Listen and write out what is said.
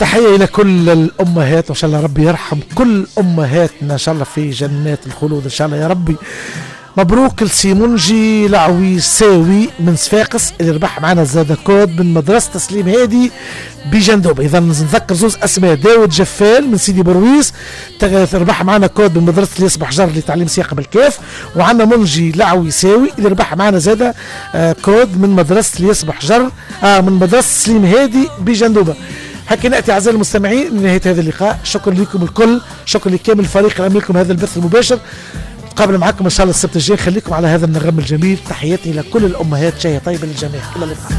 تحية إلى كل الأمهات وإن شاء الله ربي يرحم كل أمهاتنا إن شاء الله في جنات الخلود إن شاء الله يا ربي. مبروك لسيمونجي العويساوي من صفاقس اللي ربح معنا زاد كود من مدرسة تسليم هادي بجندوب. إذا نذكر زوز أسماء: داود جفال من سيدي برويس ربح معنا كود من مدرسة الياس بحجر لتعليم سياقة بالكاف، وعنا منجي العويساوي اللي ربح معنا زاد كود من مدرسة الياس بحجر من مدرسة تسليم هادي بجندوبة. هكذا نأتي أعزائي المستمعين لنهاية هذا اللقاء. شكرا لكم الكل، شكرا لكامل الفريق اللي عمل لكم هذا البث المباشر. قبل معكم إن شاء الله السبت الجاي. خليكم على هذا النغم الجميل. تحياتي إلى كل الأمهات، شاي طيب للجميع. إلى اللقاء.